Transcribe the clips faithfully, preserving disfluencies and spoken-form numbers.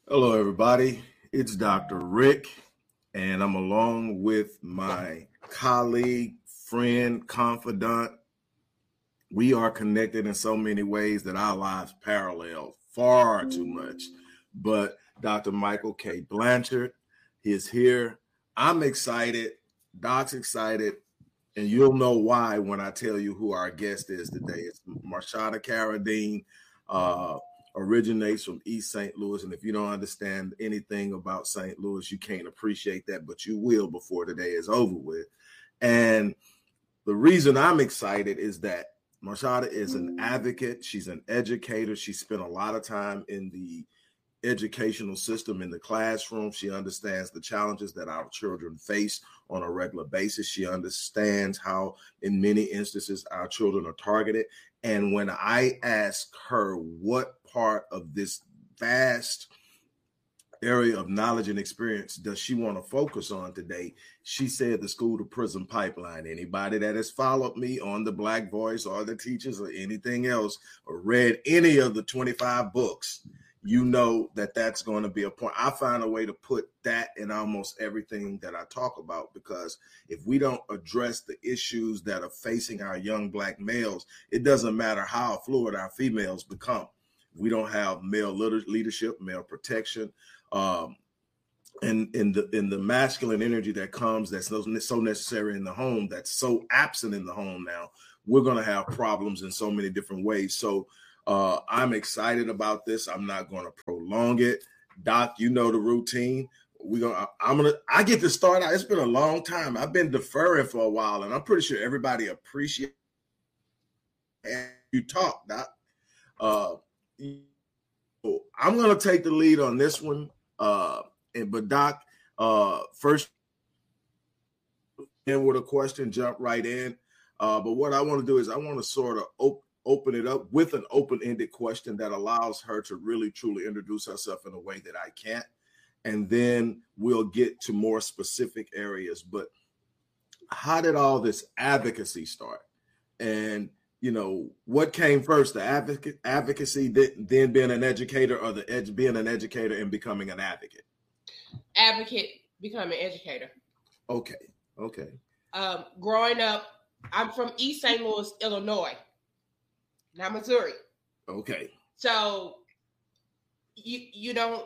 Hello, everybody. It's Doctor Rick, and I'm along with my colleague, friend, confidant. We are connected in so many ways that our lives parallel far too much. But Doctor Michael K. Blanchard is here. I'm excited. Doc's excited. And you'll know why when I tell you who our guest is today. It's Marshada Carradine. Uh, originates from East Saint Louis. And if you don't understand anything about Saint Louis, you can't appreciate that, but you will before the day is over with. And the reason I'm excited is that Marshada is an advocate. She's an educator. She spent a lot of time in the educational system in the classroom. She understands the challenges that our children face on a regular basis. She understands how, in many instances, our children are targeted. And when I asked her what part of this vast area of knowledge and experience does she want to focus on today, she said the school to prison pipeline. Anybody that has followed me on the Black Voice or the teachers or anything else or read any of the twenty-five books, you know that that's going to be a point. I find a way to put that in almost everything that I talk about, because if we don't address the issues that are facing our young Black males, it doesn't matter how fluid our females become. We don't have male leadership, male protection, um, and in the in the masculine energy that comes, that's so, so necessary in the home, that's so absent in the home now. We're going to have problems in so many different ways. So Uh, I'm excited about this. I'm not going to prolong it. Doc, you know the routine. We're gonna. I'm gonna. I get to start out. It's been a long time. I've been deferring for a while, and I'm pretty sure everybody appreciates you talk, Doc. Uh, I'm gonna take the lead on this one. Uh, and but Doc, uh, first in with a question, jump right in. Uh, but what I want to do is I want to sort of open. open it up with an open-ended question that allows her to really truly introduce herself in a way that I can't. And then we'll get to more specific areas. But how did all this advocacy start? And, you know, what came first, the advocate, advocacy, then being an educator, or the ed- being an educator and becoming an advocate? Advocate, becoming educator. Okay. Okay. Um, growing up, I'm from East Saint Louis, Illinois. Not Missouri. Okay. So you you don't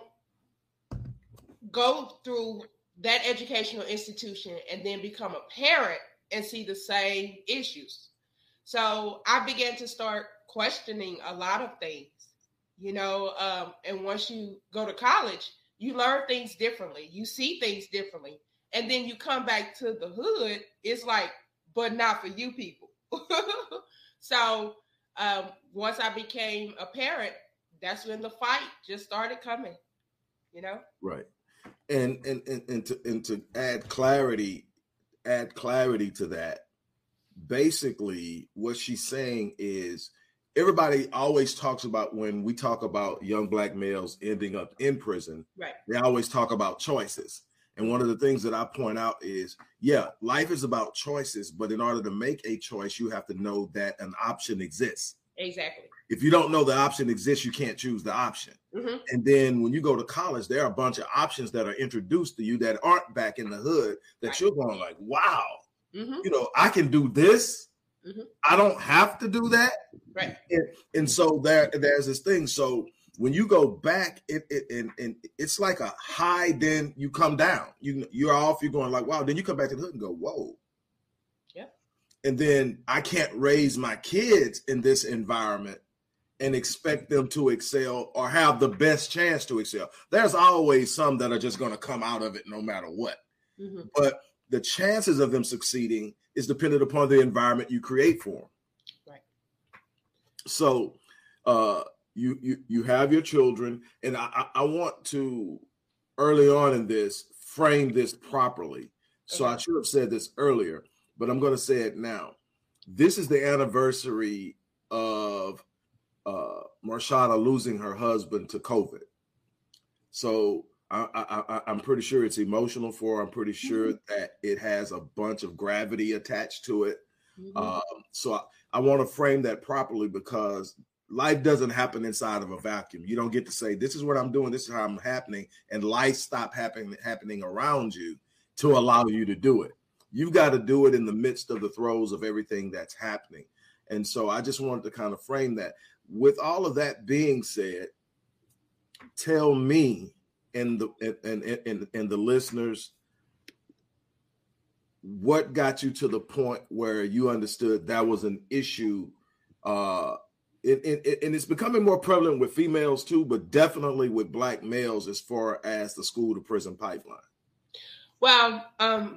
go through that educational institution and then become a parent and see the same issues. So I began to start questioning a lot of things, you know, um, and once you go to college, you learn things differently. You see things differently. And then you come back to the hood, it's like, but not for you people. So Um, once I became a parent, that's when the fight just started coming, you know? Right. And and and, and to and to add clarity, add clarity to that, basically what she's saying is everybody always talks about, when we talk about young Black males ending up in prison, right, they always talk about choices. And one of the things that I point out is, yeah, life is about choices, but in order to make a choice, you have to know that an option exists. Exactly. If you don't know the option exists, you can't choose the option. Mm-hmm. And then when you go to college, there are a bunch of options that are introduced to you that aren't back in the hood, that right. You're going like, wow, mm-hmm. you know, I can do this. Mm-hmm. I don't have to do that. Right. And, and so there, there's this thing. So when you go back, it, it and, and it's like a high, then you come down. You, you're off, you're going like, wow. Then you come back to the hood and go, whoa. Yeah. And then I can't raise my kids in this environment and expect them to excel or have the best chance to excel. There's always some that are just going to come out of it no matter what. Mm-hmm. But the chances of them succeeding is dependent upon the environment you create for them. Right. So, uh, You, you you have your children, and I, I want to, early on in this, frame this properly. So okay. I should have said this earlier, but I'm going to say it now. This is the anniversary of uh, Marshada losing her husband to COVID. So I, I, I, I'm pretty sure it's emotional for her. I'm pretty sure mm-hmm. that it has a bunch of gravity attached to it. Mm-hmm. Um, so I, I want to frame that properly, because life doesn't happen inside of a vacuum. You don't get to say, this is what I'm doing, this is how I'm happening, and life stop happening happening around you to allow you to do it. You've got to do it in the midst of the throes of everything that's happening. And so I just wanted to kind of frame that. With all of that being said, tell me and the and, and, and, and the listeners, what got you to the point where you understood that was an issue? Uh, it, it, and it's becoming more prevalent with females too, but definitely with Black males as far as the school to prison pipeline. Well, um,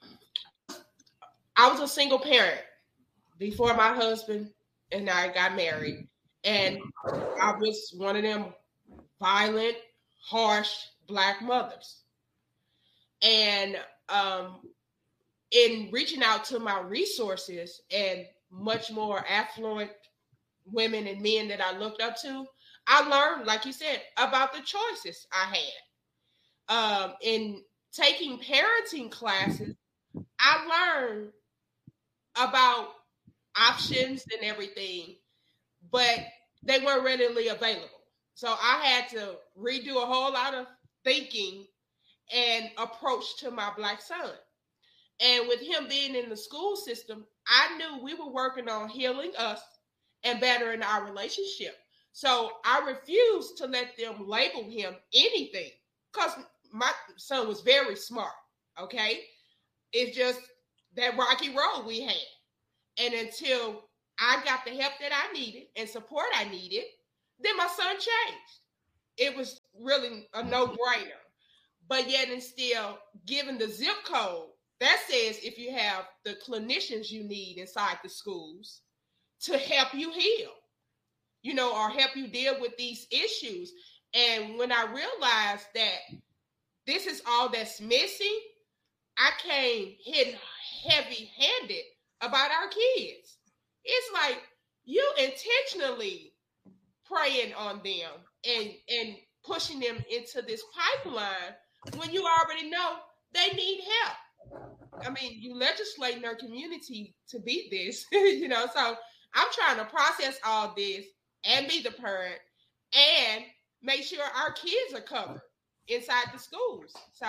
I was a single parent before my husband and I got married. And I was one of them violent, harsh Black mothers. And um, in reaching out to my resources and much more affluent women and men that I looked up to, I learned, like you said, about the choices I had. Um, in taking parenting classes, I learned about options and everything, but they weren't readily available. So I had to redo a whole lot of thinking and approach to my Black son. And with him being in the school system, I knew we were working on healing us and bettering our relationship. So I refused to let them label him anything, because my son was very smart, okay? It's just that rocky road we had. And until I got the help that I needed and support I needed, then my son changed. It was really a no-brainer. But yet and still, given the zip code, that says if you have the clinicians you need inside the schools to help you heal, you know, or help you deal with these issues. And when I realized that this is all that's missing, I came hitting heavy-handed about our kids. It's like you intentionally preying on them and, and pushing them into this pipeline when you already know they need help. I mean, you legislate in our community to beat this, you know, so I'm trying to process all this and be the parent and make sure our kids are covered inside the schools. So,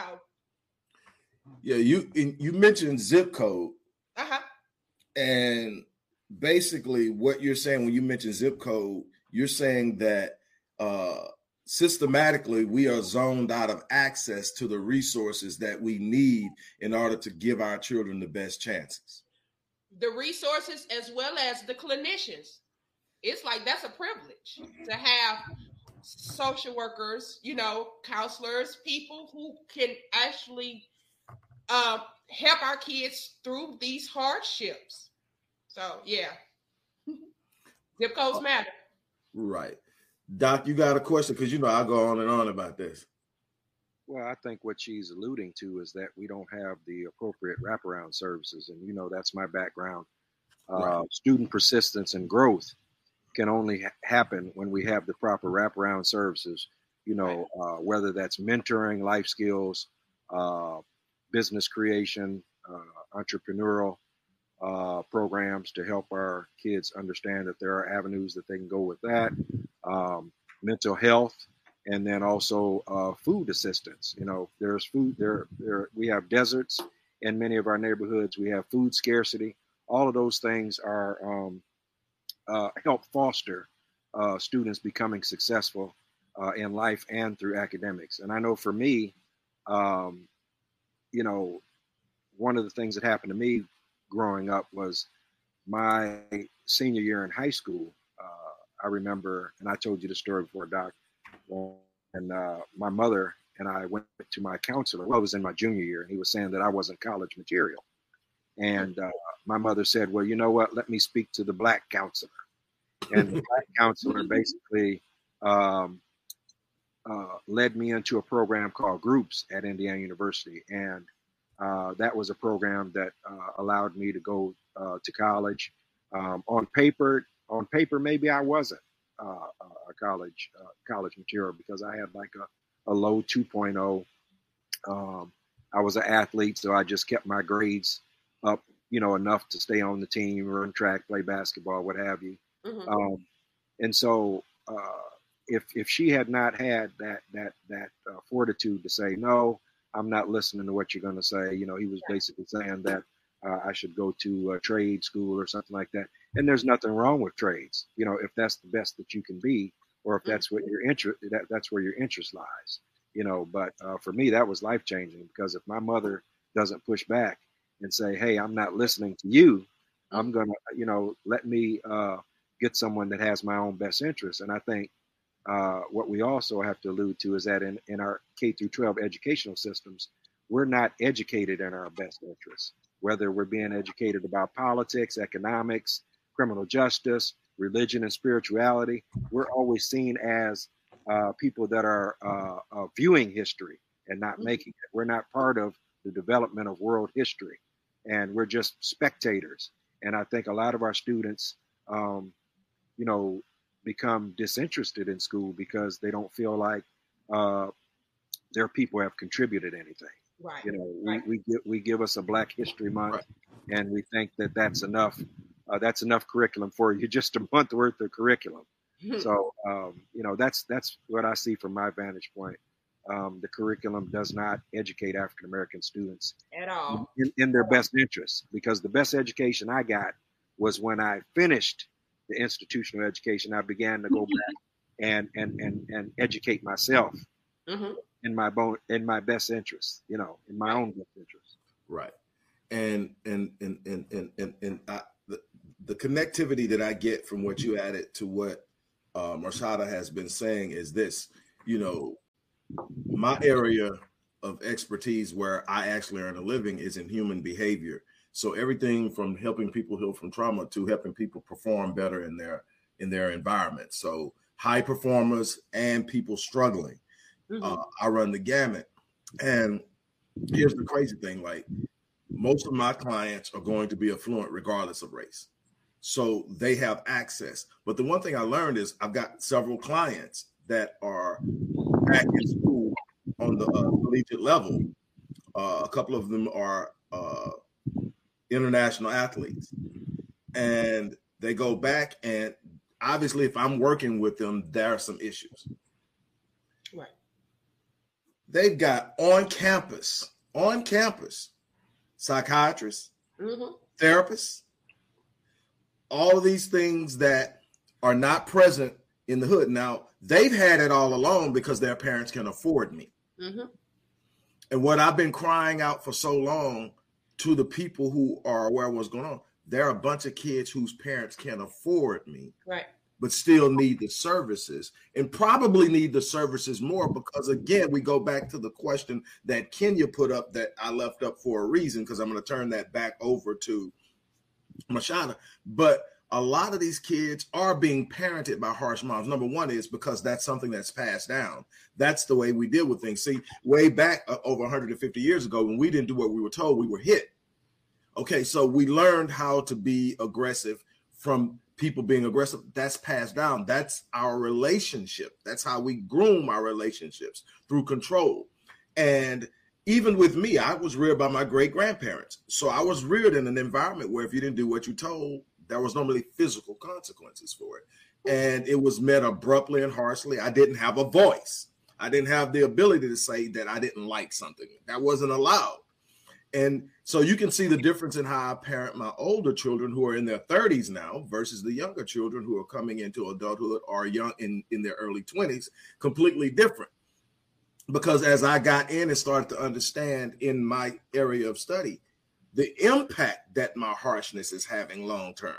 yeah, you you mentioned zip code, uh-huh. And basically what you're saying when you mention zip code, you're saying that uh, systematically we are zoned out of access to the resources that we need in order to give our children the best chances. The resources as well as the clinicians. It's like that's a privilege to have social workers, you know, counselors, people who can actually uh, help our kids through these hardships. So, yeah. Zip codes matter. Right. Doc, you got a question? Because, you know, I go on and on about this. Well, I think what she's alluding to is that we don't have the appropriate wraparound services. And, you know, that's my background. Uh, right. Student persistence and growth can only ha- happen when we have the proper wraparound services, you know, right. uh, whether that's mentoring, life skills, uh, business creation, uh, entrepreneurial uh, programs to help our kids understand that there are avenues that they can go with that, um, mental health, and then also uh, food assistance. You know, there's food there. There we have deserts in many of our neighborhoods. We have food scarcity. All of those things are um, uh, help foster uh, students becoming successful uh, in life and through academics. And I know for me, um, you know, one of the things that happened to me growing up was my senior year in high school. Uh, I remember, and I told you the story before, Doc, and uh, my mother and I went to my counselor. Well, I was in my junior year, and he was saying that I wasn't college material. And uh, my mother said, well, you know what, let me speak to the Black counselor. And the Black counselor basically um, uh, led me into a program called Groups at Indiana University. And uh, that was a program that uh, allowed me to go uh, to college. Um, on paper, on paper, maybe I wasn't uh, a college uh, college material because I had like a, a low two point oh. Um, I was an athlete, so I just kept my grades up, you know, enough to stay on the team, run track, play basketball, what have you. Mm-hmm. Um, And so uh, if if she had not had that that that uh, fortitude to say, no, I'm not listening to what you're going to say, you know, he was basically saying that uh, I should go to a trade school or something like that. And there's nothing wrong with trades, you know, if that's the best that you can be, or if that's what your interest, that, that's where your interest lies, you know. But uh, for me, that was life changing, because if my mother doesn't push back and say, hey, I'm not listening to you, I'm going to, you know, let me uh, get someone that has my own best interest. And I think uh, what we also have to allude to is that in, in our K through twelve educational systems, we're not educated in our best interests, whether we're being educated about politics, economics, criminal justice, religion, and spirituality. We're always seen as uh, people that are uh, uh, viewing history and not making it. We're not part of the development of world history, and we're just spectators. And I think a lot of our students, um, you know, become disinterested in school because they don't feel like uh, their people have contributed anything. Right. You know, right. we we give, we give us a Black History Month, Right. and we think that that's enough. Uh, that's enough curriculum for you, just a month worth of curriculum. So, um, you know, that's that's what I see from my vantage point. Um, the curriculum does not educate African American students At all. in, in their best interests, because the best education I got was when I finished the institutional education. I began to go back and and and and educate myself Mm-hmm. in my bone in my best interest, you know, in my own best interest. Right. And and and and and and, and I, the the connectivity that I get from what you added to what uh, Marshada has been saying is this. You know, my area of expertise, where I actually earn a living, is in human behavior. So everything from helping people heal from trauma to helping people perform better in their in their environment. So high performers and people struggling. Mm-hmm. Uh, I run the gamut. And here's the crazy thing, like most of my clients are going to be affluent regardless of race. So they have access. But the one thing I learned is I've got several clients that are back in school on the uh, collegiate level. Uh, a couple of them are uh, international athletes. And they go back, and obviously if I'm working with them, there are some issues. Right. They've got on campus, on campus, psychiatrists, Mm-hmm. therapists, all of these things that are not present in the hood. Now, they've had it all along because their parents can afford me. Mm-hmm. And what I've been crying out for so long to the people who are aware of what's going on, there are a bunch of kids whose parents can't afford me. Right. But still need the services, and probably need the services more because, again, we go back to the question that Kenya put up that I left up for a reason, because I'm going to turn that back over to Marshada. But a lot of these kids are being parented by harsh moms. Number one is because that's something that's passed down. That's the way we deal with things. See, way back uh, over one hundred fifty years ago, when we didn't do what we were told, we were hit. Okay, so we learned how to be aggressive from people being aggressive. That's passed down. That's our relationship. That's how we groom our relationships, through control. And even with me, I was reared by my great grandparents. So I was reared in an environment where if you didn't do what you told, there was normally physical consequences for it. And it was met abruptly and harshly. I didn't have a voice. I didn't have the ability to say that I didn't like something. That wasn't allowed. And so you can see the difference in how I parent my older children who are in their thirties now versus the younger children who are coming into adulthood or young in, in their early twenties, completely different. Because as I got in and started to understand in my area of study, the impact that my harshness is having long-term,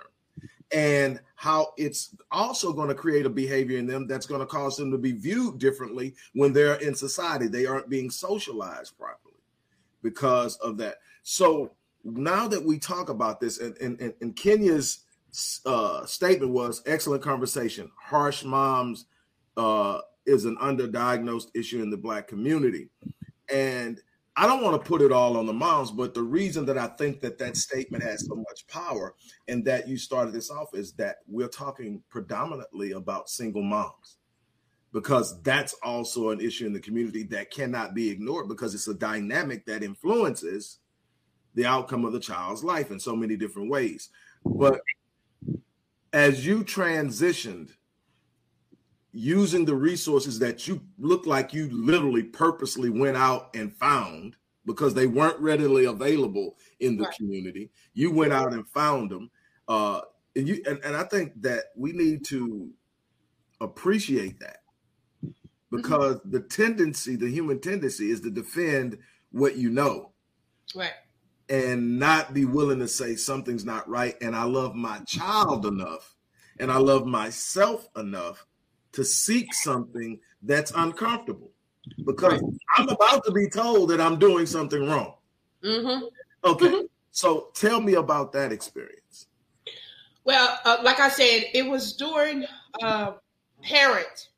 and how it's also going to create a behavior in them that's going to cause them to be viewed differently when they're in society. They aren't being socialized properly because of that. So now that we talk about this, and, and, and Kenya's uh, statement was excellent conversation. Harsh moms uh, is an underdiagnosed issue in the Black community. And I don't want to put it all on the moms, but the reason that I think that that statement has so much power and that you started this off is that we're talking predominantly about single moms, because that's also an issue in the community that cannot be ignored, because it's a dynamic that influences the outcome of the child's life in so many different ways. But as you transitioned using the resources that you look like you literally purposely went out and found because they weren't readily available in the right. community. You went out and found them. Uh, and, you, and, and I think that we need to appreciate that because mm-hmm. the tendency, the human tendency is to defend what you know. Right. And not be willing to say something's not right. And I love my child enough and I love myself enough to seek something that's uncomfortable because I'm about to be told that I'm doing something wrong. Mm-hmm. Okay. Mm-hmm. So tell me about that experience. Well, uh, like I said, it was during uh, parent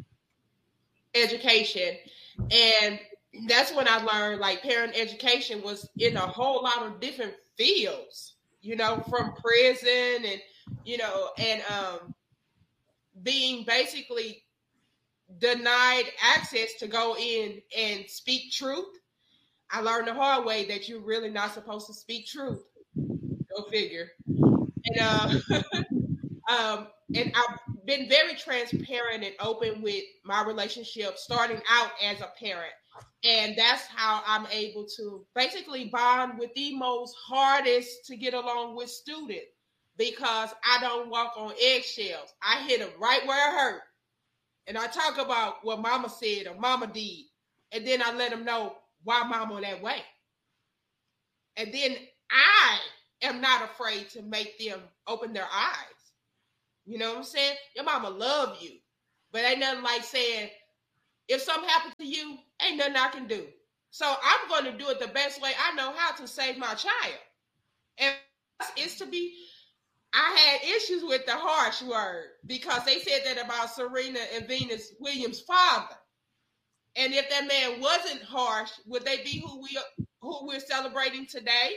education. And that's when I learned like parent education was in a whole lot of different fields, you know, from prison and, you know, and um, being basically denied access to go in and speak truth. I learned the hard way that you're really not supposed to speak truth. Go figure. And, uh, um, and I've been very transparent and open with my relationship starting out as a parent. And that's how I'm able to basically bond with the most hardest to get along with student because I don't walk on eggshells. I hit them right where it hurt. And I talk about what mama said or mama did. And then I let them know why mama that way. And then I am not afraid to make them open their eyes. You know what I'm saying? Your mama love you. But ain't nothing like saying, if something happened to you, ain't nothing I can do. So I'm going to do it the best way I know how to save my child. And it's to be, I had issues with the harsh word because they said that about Serena and Venus Williams' father. And if that man wasn't harsh, would they be who we who we're celebrating today?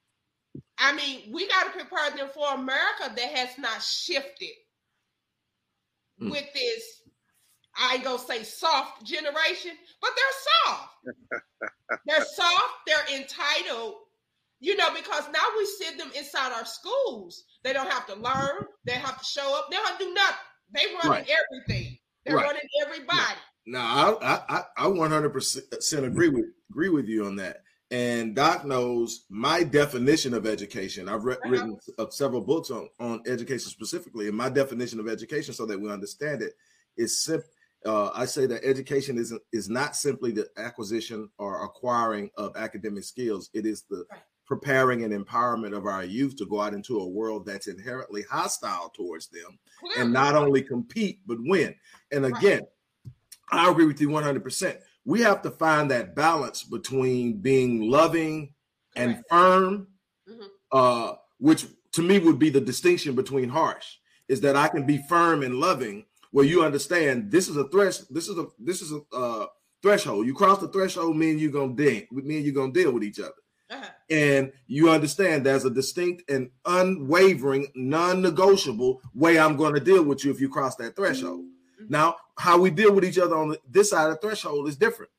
I mean, we got to prepare them for America that has not shifted mm. with this. I ain't gonna say soft generation, but they're soft. They're soft. They're entitled. You know, because now we send them inside our schools. They don't have to learn. They have to show up. They don't have to do nothing. They running right. everything. They're right. running everybody. No, I, I I one hundred percent agree with agree with you on that. And Doc knows my definition of education. I've re- uh-huh. written uh, several books on, on education specifically, and my definition of education, so that we understand it, is simple. Uh, I say that education is is not simply the acquisition or acquiring of academic skills. It is the right. preparing and empowerment of our youth to go out into a world that's inherently hostile towards them Clearly. and not only compete, but win. And again, right. I agree with you one hundred percent. We have to find that balance between being loving Correct. and firm, mm-hmm. uh, which to me would be the distinction between harsh, is that I can be firm and loving where you understand this is a thresh, this is a this is a uh, threshold. You cross the threshold, me and you gonna deal, me and you gonna deal with each other. Uh-huh. And you understand there's a distinct and unwavering, non-negotiable way I'm going to deal with you if you cross that threshold. Mm-hmm. Now, how we deal with each other on this side of the threshold is different.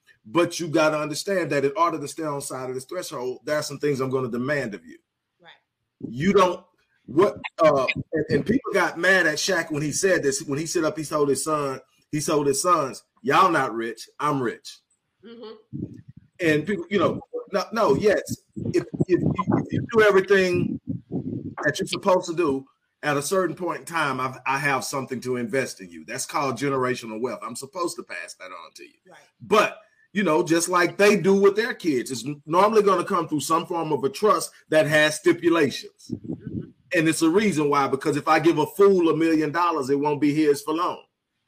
But you got to understand that in order to stay on the side of this threshold, there are some things I'm going to demand of you. Right. You don't, what, uh, and, and people got mad at Shaq when he said this, when he stood up, he told his son, he told his sons, y'all not rich, I'm rich. Mm-hmm. And people, you know, no, no yes, if, if, if you do everything that you're supposed to do, at a certain point in time, I've, I have something to invest in you. That's called generational wealth. I'm supposed to pass that on to you. Right. But, you know, just like they do with their kids, it's normally going to come through some form of a trust that has stipulations. Mm-hmm. And it's a reason why, because if I give a fool a million dollars, it won't be his for long.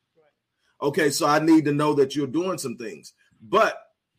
Right. Okay, so I need to know that you're doing some things. But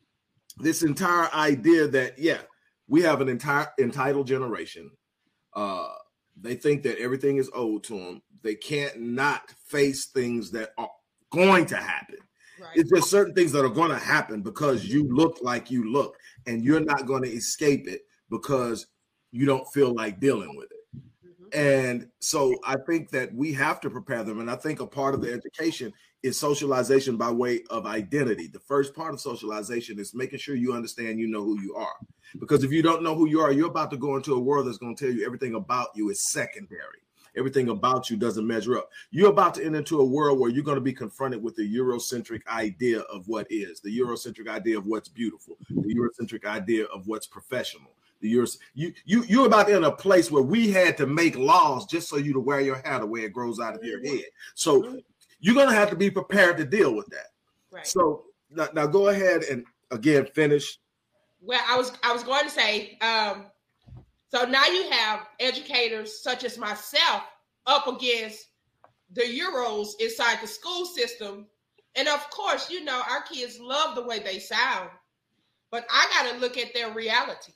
this entire idea that, yeah, we have an entire entitled generation. Uh, they think that everything is owed to them. They can't not face things that are going to happen. Right. It's just certain things that are going to happen because you look like you look, and you're not going to escape it because you don't feel like dealing with it. Mm-hmm. And so I think that we have to prepare them. And I think a part of the education is socialization by way of identity. The first part of socialization is making sure you understand you know who you are. Because if you don't know who you are, you're about to go into a world that's going to tell you everything about you is secondary. everything about you doesn't measure up. You're about to enter into a world where you're going to be confronted with the Eurocentric idea of what is, the Eurocentric idea of what's beautiful, the Eurocentric idea of what's professional. The Euro, you you you're about to enter a place where we had to make laws just so you to wear your hair the way it grows out of your head. So you're going to have to be prepared to deal with that. Right. So now, now go ahead and again finish. Well, I was I was going to say, um, so now you have educators such as myself up against the Euros inside the school system. And of course, you know, our kids love the way they sound, but I got to look at their reality.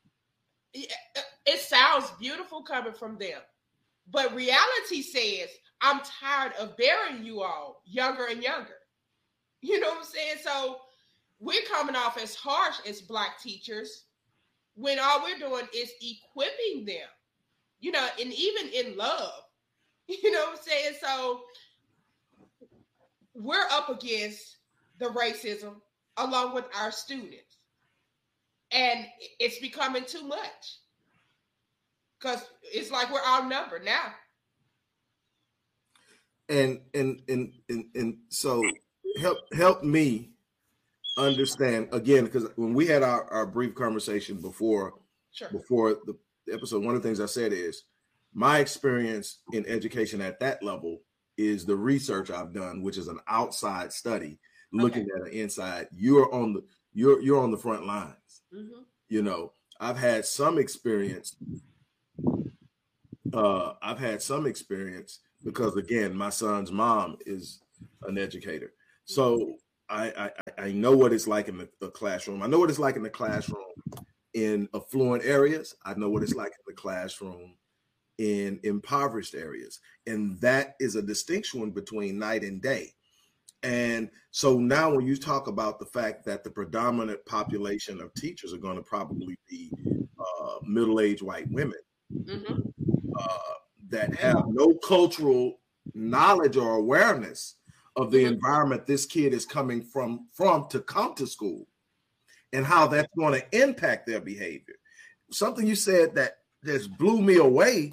It sounds beautiful coming from them, but reality says, I'm tired of bearing you all younger and younger. You know what I'm saying? So we're coming off as harsh as Black teachers when all we're doing is equipping them, you know, and even in love, you know what I'm saying? So we're up against the racism along with our students. And it's becoming too much because it's like we're outnumbered now. And and and and and so help help me understand again, because when we had our, our brief conversation before sure. before the episode, one of the things I said is my experience in education at that level is the research I've done, which is an outside study looking okay. at an inside. You're on the you're you're on the front lines. Mm-hmm. You know, I've had some experience. Uh, I've had some experience because, again, my son's mom is an educator. So I, I, I know what it's like in the, the classroom. I know what it's like in the classroom in affluent areas. I know what it's like in the classroom in impoverished areas. And that is a distinction between night and day. And so now when you talk about the fact that the predominant population of teachers are going to probably be uh, middle-aged white women mm-hmm. uh, that have no cultural knowledge or awareness of the mm-hmm. environment this kid is coming from, from to come to school and how that's going to impact their behavior. Something you said that just blew me away.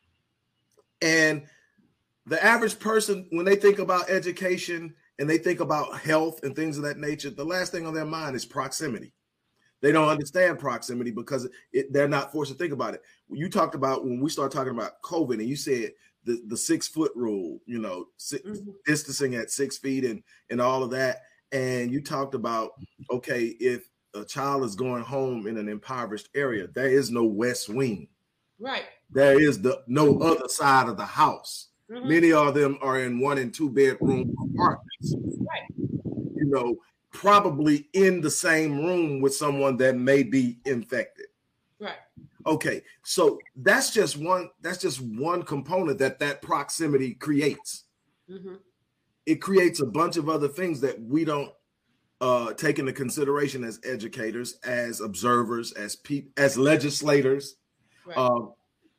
And the average person, when they think about education and they think about health and things of that nature, the last thing on their mind is proximity. They don't understand proximity because it, they're not forced to think about it. When you talked about, when we started talking about COVID and you said the, the six foot rule, you know, six, mm-hmm. distancing at six feet and, and all of that. And you talked about, okay, if a child is going home in an impoverished area, there is no west wing. Right. There is the no other side of the house. Mm-hmm. Many of them are in one and two bedroom apartments. Right. You know, probably in the same room with someone that may be infected. Right. Okay. So that's just one, that's just one component that that proximity creates. Mm-hmm. It creates a bunch of other things that we don't uh, take into consideration as educators, as observers, as people, as legislators. Right. Um,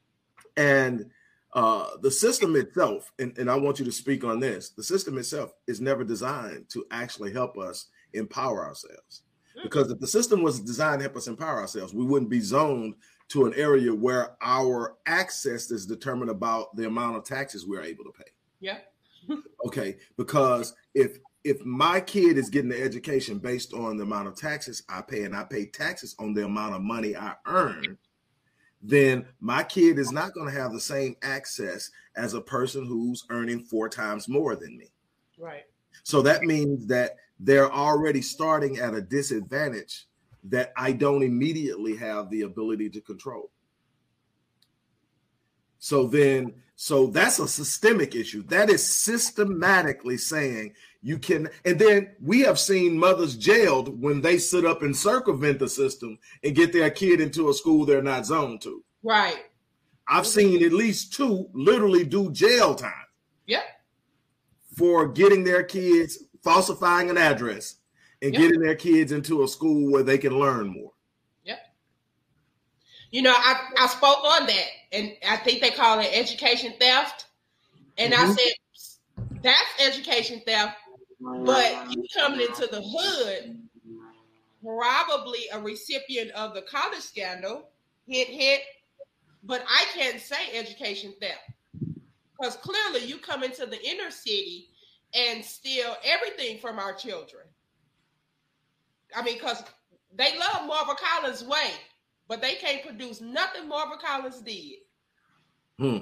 and Uh, the system itself, and, and I want you to speak on this, the system itself is never designed to actually help us empower ourselves. Because if the system was designed to help us empower ourselves, we wouldn't be zoned to an area where our access is determined about the amount of taxes we're able to pay. Yeah. Okay, because if if my kid is getting the education based on the amount of taxes I pay, and I pay taxes on the amount of money I earn, then my kid is not going to have the same access as a person who's earning four times more than me. Right. So that means that they're already starting at a disadvantage that I don't immediately have the ability to control. So then, so that's a systemic issue. That is systematically saying you can, and then we have seen mothers jailed when they sit up and circumvent the system and get their kid into a school they're not zoned to. Right. I've seen at least two literally do jail time. Yep. For getting their kids, falsifying an address and yep. getting their kids into a school where they can learn more. Yep. You know, I, I spoke on that, and I think they call it education theft. And mm-hmm. I said, that's education theft, but you coming into the hood, probably a recipient of the college scandal, hit, hit, but I can't say education theft Because clearly you come into the inner city and steal everything from our children. I mean, because they love Marva Collins' way, but they can't produce nothing Marva Collins did. Hmm.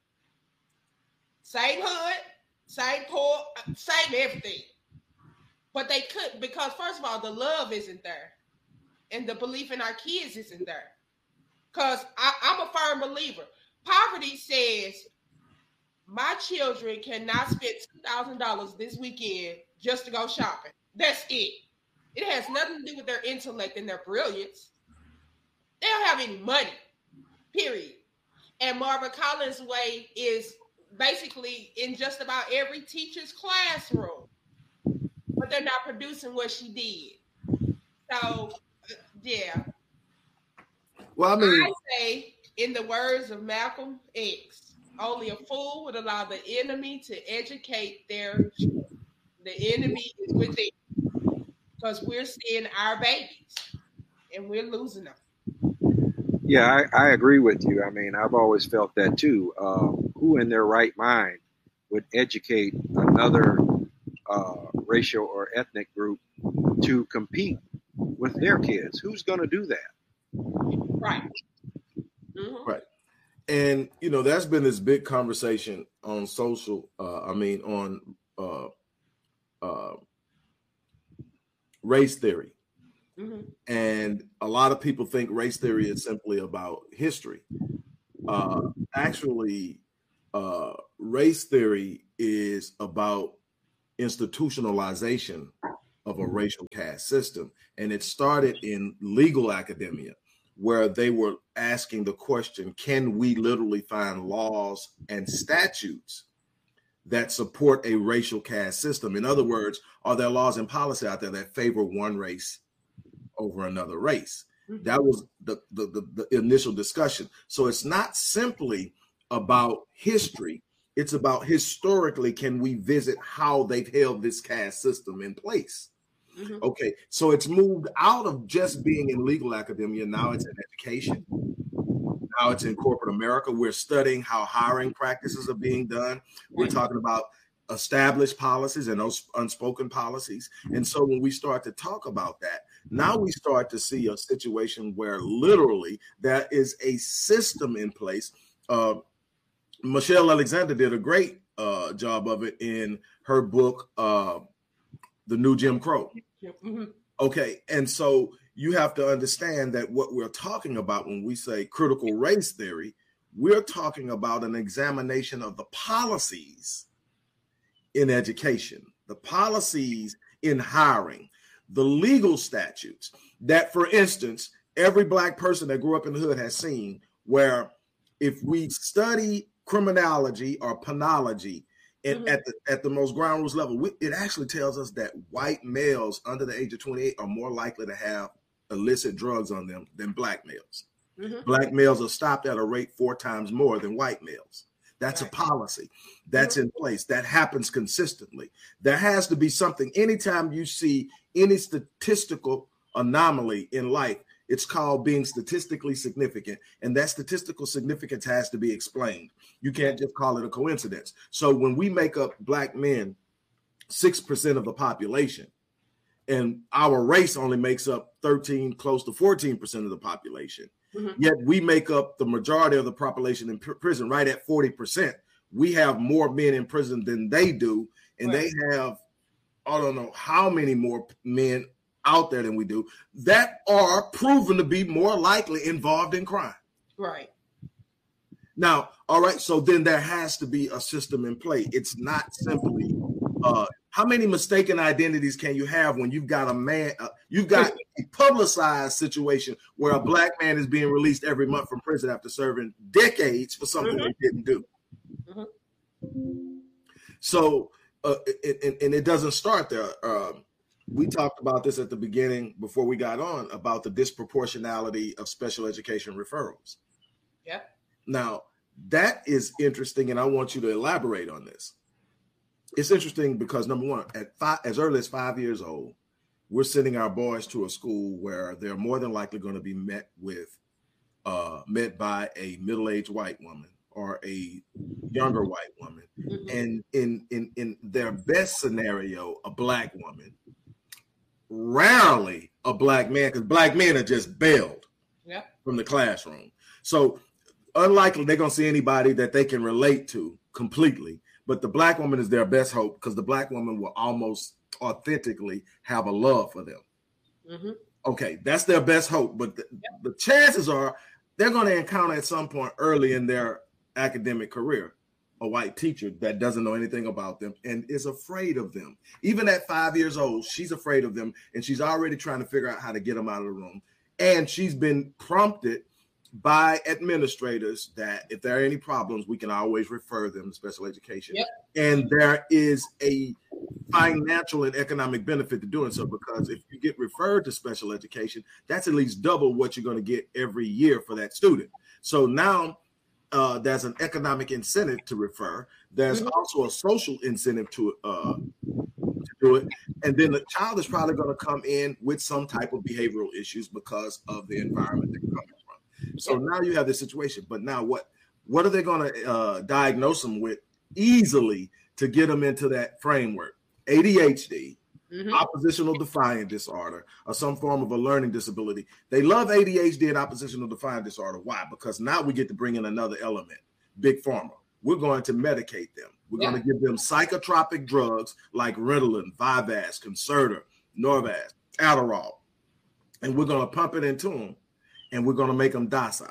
Same hood, same poor, same everything. But they couldn't, because first of all, the love isn't there. And the belief in our kids isn't there. Because I'm a firm believer. Poverty says, my children cannot spend two thousand dollars this weekend just to go shopping. That's it. It has nothing to do with their intellect and their brilliance. They don't have any money, period. And Marva Collins' way is basically in just about every teacher's classroom. But they're not producing what she did. So, yeah. Well, I mean, I say, in the words of Malcolm X, only a fool would allow the enemy to educate their children. The enemy is within, because we're seeing our babies and we're losing them. Yeah, I, I agree with you. I mean, I've always felt that too. Uh, who in their right mind would educate another uh, racial or ethnic group to compete with their kids? Who's going to do that? Right. Mm-hmm. Right. And, you know, that's been this big conversation on social, uh, I mean, on uh, uh, race theory. Mm-hmm. And a lot of people think race theory is simply about history. Uh, actually, uh, race theory is about institutionalization of a racial caste system. And it started in legal academia, where they were asking the question, can we literally find laws and statutes that support a racial caste system? In other words, are there laws and policy out there that favor one race over another race? Mm-hmm. That was the, the, the, the initial discussion. So it's not simply about history. It's about historically, can we visit how they've held this caste system in place? Mm-hmm. Okay, so it's moved out of just being in legal academia. Now it's in education. Now it's in corporate America. We're studying how hiring practices are being done. We're talking about established policies and those unspoken policies. And so when we start to talk about that, now we start to see a situation where literally there is a system in place. Uh, Michelle Alexander did a great uh, job of it in her book, uh, The New Jim Crow. Mm-hmm. Okay, and so you have to understand that what we're talking about when we say critical race theory, we're talking about an examination of the policies in education, the policies in hiring, the legal statutes that, for instance, every Black person that grew up in the hood has seen, where if we study criminology or penology, and mm-hmm. at the at the most ground rules level, we, it actually tells us that white males under the age of twenty-eight are more likely to have illicit drugs on them than Black males. Mm-hmm. Black males are stopped at a rate four times more than white males. That's right. A policy that's mm-hmm. in place that happens consistently. There has to be something. Anytime you see any statistical anomaly in life, it's called being statistically significant. And that statistical significance has to be explained. You can't just call it a coincidence. So when we make up Black men six percent of the population, and our race only makes up thirteen, close to fourteen percent of the population, mm-hmm. yet we make up the majority of the population in pr- prison right at forty percent. We have more men in prison than they do. And right. they have, I don't know how many more men out there than we do that are proven to be more likely involved in crime. Right. Now, all right, so then there has to be a system in play. It's not simply uh, how many mistaken identities can you have when you've got a man, uh, you've got a publicized situation where a Black man is being released every month from prison after serving decades for something mm-hmm. they didn't do. Mm-hmm. So, uh, it, it, and it doesn't start there. Uh, We talked about this at the beginning before we got on about the disproportionality of special education referrals. Yeah. Now, that is interesting, and I want you to elaborate on this. It's interesting because, number one, at five, as early as five years old, we're sending our boys to a school where they're more than likely going to be met with, uh, met by a middle-aged white woman or a younger white woman, Mhm. and in in in their best scenario, a black woman. Rarely a black man, because black men are just bailed Yep. from the classroom. So unlikely they're gonna see anybody that they can relate to completely. But the black woman is their best hope, because the black woman will almost authentically have a love for them. Mm-hmm. Okay, that's their best hope. But the, Yep. the chances are they're going to encounter at some point early in their academic career a white teacher that doesn't know anything about them and is afraid of them. Even at five years old, she's afraid of them, and she's already trying to figure out how to get them out of the room. And she's been prompted by administrators that if there are any problems, we can always refer them to special education. Yep. And there is a financial and economic benefit to doing so, because if you get referred to special education, that's at least double what you're going to get every year for that student. So now uh, there's an economic incentive to refer. There's Mhm. also a social incentive to uh, to do it. And then the child is probably going to come in with some type of behavioral issues because of the environment they're coming from. So now you have this situation. But now what, what are they going to uh, diagnose them with easily to get them into that framework? A D H D, Mhm. oppositional defiant disorder, or some form of a learning disability. They love A D H D and oppositional defiant disorder. Why? Because now we get to bring in another element, big pharma. We're going to medicate them. We're Yeah. going to give them psychotropic drugs like Ritalin, Vyvanse, Concerta, Norvasc, Adderall, and we're going to pump it into them, and we're going to make them docile.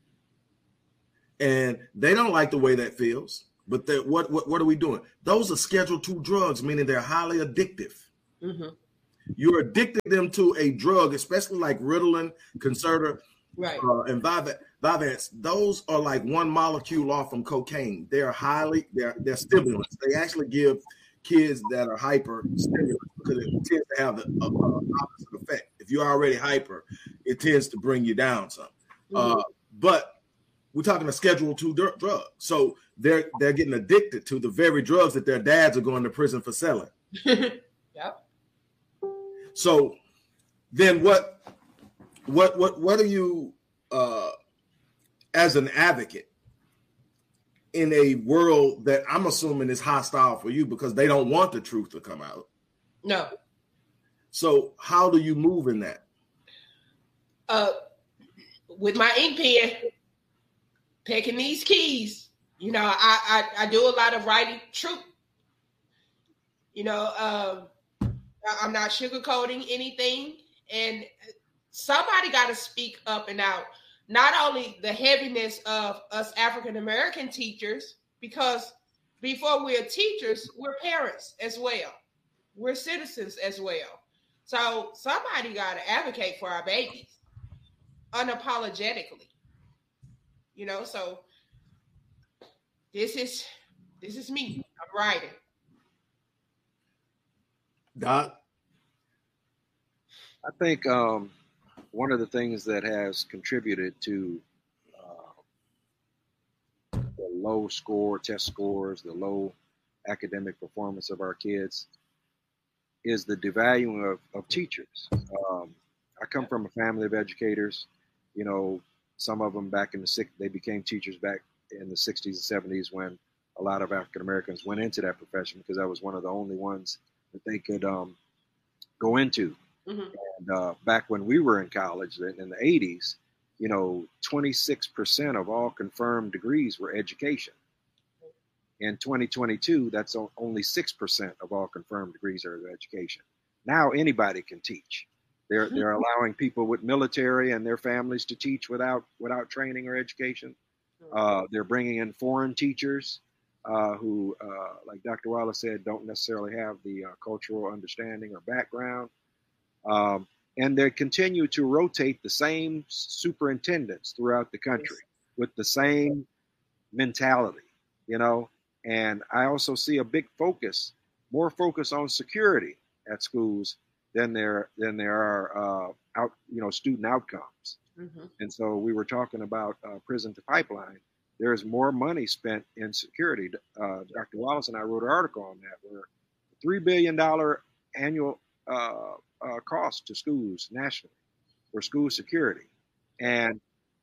And they don't like the way that feels. But what, what what are we doing? Those are Schedule two drugs, meaning they're highly addictive. Mm-hmm. You're addicted them to a drug, especially like Ritalin, Concerta, Right. uh, and Vyvanse. Those are like one molecule off from cocaine. They're highly, they're they're stimulants. They actually give kids that are hyper stimulants because it tends to have the uh, opposite effect. If you're already hyper, it tends to bring you down some. Mm-hmm. Uh, but we're talking a Schedule two drug. So they're they're getting addicted to the very drugs that their dads are going to prison for selling. Yep. So then what what what what are you uh, as an advocate in a world that I'm assuming is hostile for you because they don't want the truth to come out? No. So how do you move in that? Uh, with my ink pen, picking these keys. You know, I, I, I do a lot of writing truth. You know, um, I'm not sugarcoating anything. And somebody got to speak up and out. Not only the heaviness of us African-American teachers, because before we're teachers, we're parents as well. We're citizens as well. So somebody got to advocate for our babies unapologetically. You know, so this is this is me. I'm writing. Doc? I think um, one of the things that has contributed to uh, the low score, test scores, the low academic performance of our kids is the devaluing of, of teachers. Um, I come from a family of educators. You know, some of them back in the six, they became teachers back in the sixties and seventies when a lot of African Americans went into that profession because that was one of the only ones that they could um, go into. Mm-hmm. And uh, back when we were in college in the eighties, you know, twenty-six percent of all confirmed degrees were education. In twenty twenty-two, that's only six percent of all confirmed degrees are education. Now anybody can teach. They're they're allowing people with military and their families to teach without without training or education. Uh, they're bringing in foreign teachers uh, who, uh, like Doctor Wallace said, don't necessarily have the uh, cultural understanding or background. Um, and they continue to rotate the same superintendents throughout the country with the same mentality, you know. And I also see a big focus, more focus on security at schools than there than there are uh, out, you know, student outcomes. Mm-hmm. And so we were talking about uh, prison to pipeline. There is more money spent in security. Uh, Doctor Wallace and I wrote an article on that, where three billion dollars annual uh, uh, cost to schools nationally for school security. And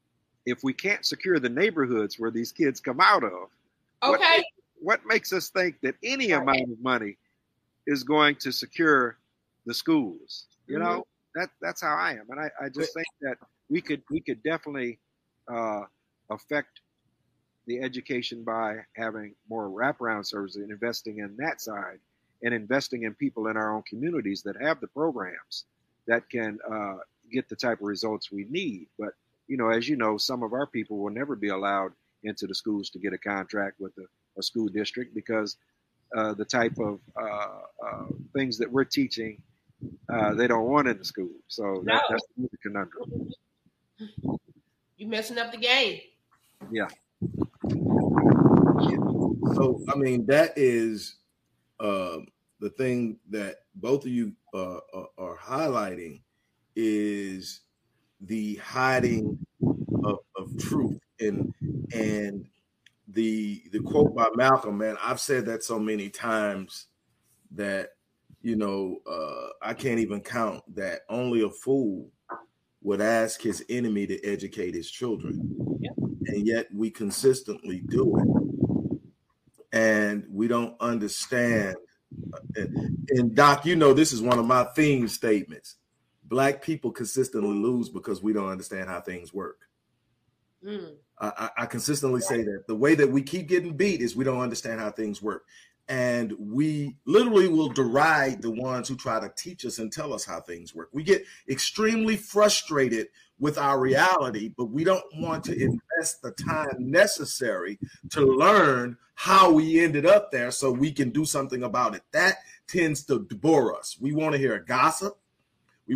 if we can't secure the neighborhoods where these kids come out of, okay, what, what makes us think that any right. amount of money is going to secure the schools? You mm-hmm. know, that that's how I am, and I, I just think that we could we could definitely uh, affect the education by having more wraparound services and investing in that side, and investing in people in our own communities that have the programs that can uh, get the type of results we need. But, you know, as you know, some of our people will never be allowed into the schools to get a contract with a, a school district because uh, the type of uh, uh, things that we're teaching, uh, they don't want in the school. So that, no. that's the conundrum. You're messing up the game. Yeah. So, I mean, that is uh, the thing that both of you uh, are highlighting is the hiding of, of truth. And and the the quote by Malcolm, man, I've said that so many times that, you know, uh, I can't even count that only a fool would ask his enemy to educate his children. Yeah. And yet we consistently do it. And we don't understand. And, and Doc, you know, this is one of my theme statements. Black people consistently lose because we don't understand how things work. Mm. I, I consistently say that the way that we keep getting beat is we don't understand how things work. And we literally will deride the ones who try to teach us and tell us how things work. We get extremely frustrated with our reality, but we don't want to invest the time necessary to learn how we ended up there so we can do something about it. That tends to bore us. We want to hear gossip.